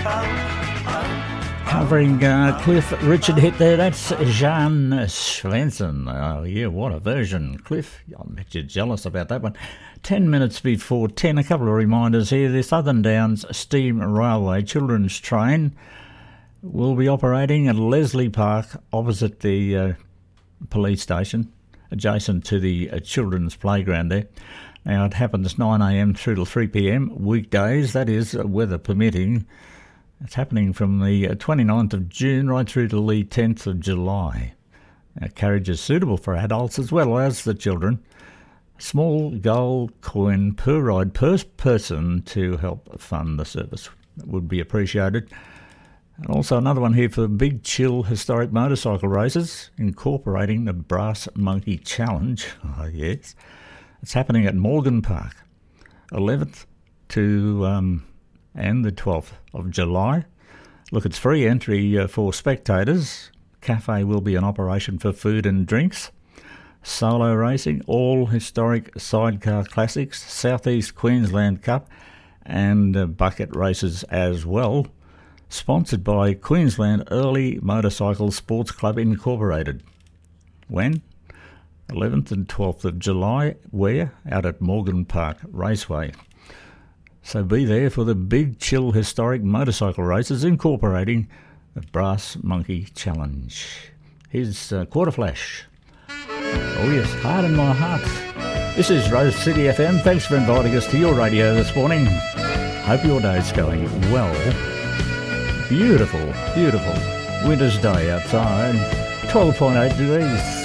Covering Cliff Richard hit there, that's Jan Svensson. Oh yeah, what a version. Cliff, I bet you're jealous about that one. 10 minutes before 10, a couple of reminders here. The Southern Downs Steam Railway Children's Train will be operating at Leslie Park opposite the police station, adjacent to the children's playground there. Now it happens 9am through to 3pm weekdays, that is weather permitting. It's happening from the 29th of June right through to the 10th of July. Carriage is suitable for adults as well as the children. Small gold coin per ride per person to help fund the service would be appreciated. And also another one here for Big Chill Historic Motorcycle Races, incorporating the Brass Monkey Challenge. Oh yes. It's happening at Morgan Park, 11th to and the 12th of July. Look, it's free entry for spectators. Cafe will be in operation for food and drinks. Solo racing, all historic sidecar classics, Southeast Queensland Cup and bucket races as well. Sponsored by Queensland Early Motorcycle Sports Club Incorporated. When? 11th and 12th of July. Where? Out at Morgan Park Raceway. So be there for the Big Chill Historic Motorcycle Races incorporating the Brass Monkey Challenge. Here's Quarter Flash. Oh yes, Heart in My Heart. This is Rose City FM. Thanks for inviting us to your radio this morning. Hope your day's going well. Beautiful, beautiful winter's day outside. 12.8 degrees.